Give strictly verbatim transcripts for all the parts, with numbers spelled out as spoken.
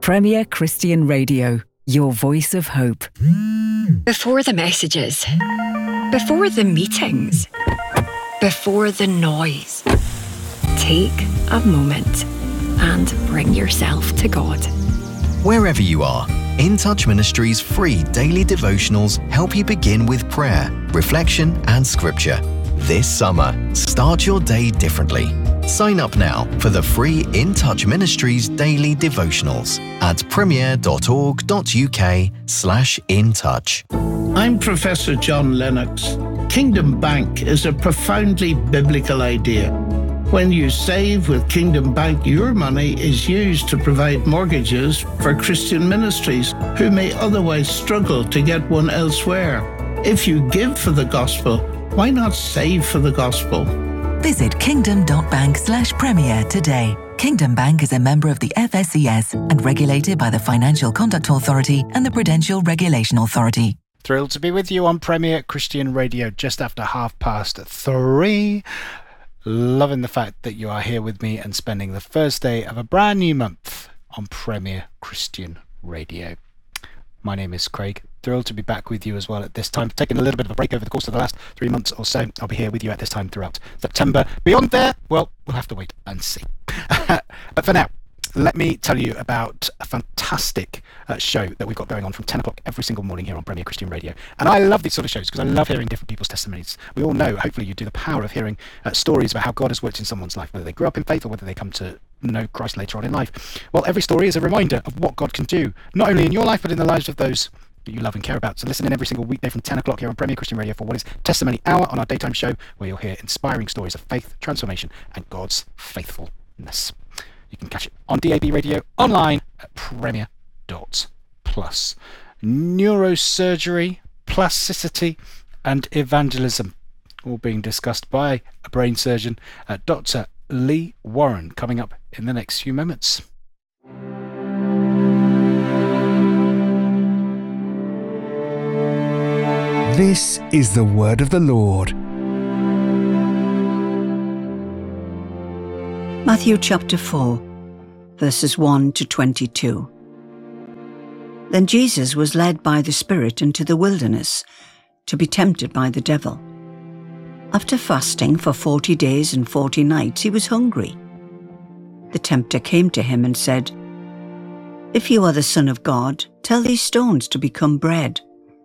Premier Christian Radio, your voice of hope. Before the messages, before the meetings, before the noise, take a moment and bring yourself to God. Wherever you are, In Touch Ministries' free daily devotionals help you begin with prayer, reflection, and scripture. This summer, start your day differently. Sign up now for the free In Touch Ministries daily devotionals at premier.org.uk slash in touch. I'm Professor John Lennox. Kingdom Bank is a profoundly biblical idea. When you save with Kingdom Bank, your money is used to provide mortgages for Christian ministries who may otherwise struggle to get one elsewhere. If you give for the gospel, why not save for the gospel? Visit kingdom.bank slash premier today. Kingdom Bank is a member of the F S C S and regulated by the Financial Conduct Authority and the Prudential Regulation Authority. Thrilled to be with you on Premier Christian Radio just after half past three. Loving the fact that you are here with me and spending the first day of a brand new month on Premier Christian Radio. My name is Craig. Thrilled to be back with you as well at this time. Taking a little bit of a break over the course of the last three months or so. I'll be here with you at this time throughout September. Beyond there, well, we'll have to wait and see. But for now, let me tell you about a fantastic uh, show that we've got going on from ten o'clock every single morning here on Premier Christian Radio. And I love these sort of shows because I love hearing different people's testimonies. We all know, hopefully you do, the power of hearing uh, stories about how God has worked in someone's life, whether they grew up in faith or whether they come to know Christ later on in life. Well, every story is a reminder of what God can do, not only in your life, but in the lives of those that you love and care about. So listen in every single weekday from ten o'clock here on Premier Christian Radio for what is Testimony Hour on our daytime show, where you'll hear inspiring stories of faith, transformation, and God's faithfulness. You can catch it on D A B radio, online at premier dot plus. Neurosurgery, plasticity, and evangelism, all being discussed by a brain surgeon, uh, Doctor Lee Warren, coming up in the next few moments. This is the word of the Lord. Matthew chapter four, verses one to twenty-two. Then Jesus was led by the Spirit into the wilderness to be tempted by the devil. After fasting for forty days and forty nights, he was hungry. The tempter came to him and said, "If you are the Son of God, tell these stones to become bread."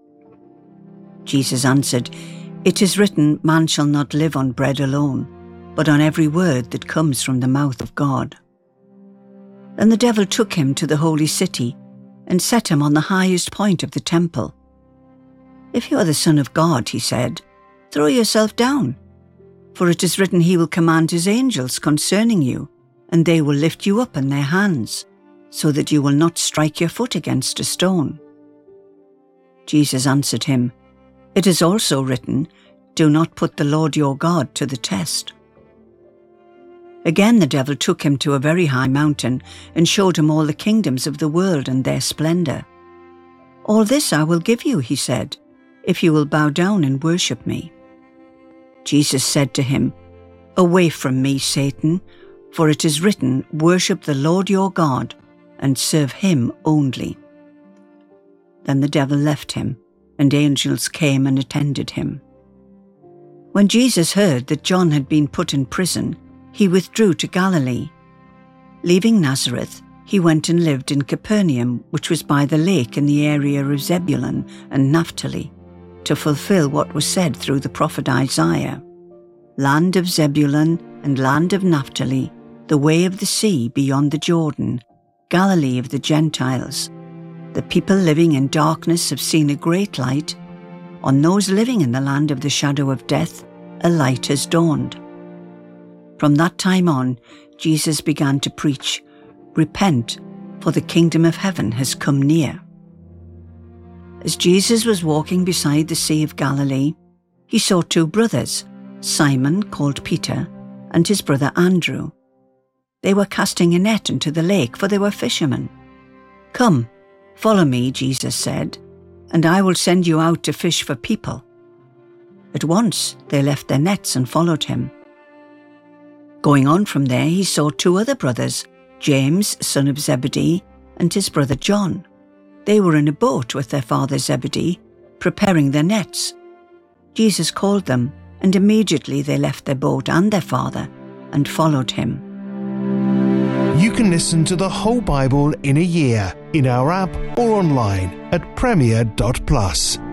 Jesus answered, "It is written, man shall not live on bread alone, but on every word that comes from the mouth of God." Then the devil took him to the holy city and set him on the highest point of the temple. "If you are the Son of God," he said, "throw yourself down, for it is written, he will command his angels concerning you, and they will lift you up in their hands, so that you will not strike your foot against a stone." Jesus answered him, "It is also written, do not put the Lord your God to the test." Again the devil took him to a very high mountain and showed him all the kingdoms of the world and their splendour. "All this I will give you," he said, "if you will bow down and worship me." Jesus said to him, "Away from me, Satan, for it is written, worship the Lord your God and serve him only." Then the devil left him, and angels came and attended him. When Jesus heard that John had been put in prison, he withdrew to Galilee. Leaving Nazareth, he went and lived in Capernaum, which was by the lake in the area of Zebulun and Naphtali, to fulfill what was said through the prophet Isaiah. "Land of Zebulun and land of Naphtali, the way of the sea beyond the Jordan, Galilee of the Gentiles. The people living in darkness have seen a great light. On those living in the land of the shadow of death, a light has dawned." From that time on, Jesus began to preach, "Repent, for the kingdom of heaven has come near." As Jesus was walking beside the Sea of Galilee, he saw two brothers, Simon, called Peter, and his brother Andrew. They were casting a net into the lake, for they were fishermen. "Come, follow me," Jesus said, "and I will send you out to fish for people." At once they left their nets and followed him. Going on from there, he saw two other brothers, James, son of Zebedee, and his brother John. They were in a boat with their father Zebedee, preparing their nets. Jesus called them, and immediately they left their boat and their father and followed him. You can listen to the whole Bible in a year in our app or online at premier dot plus.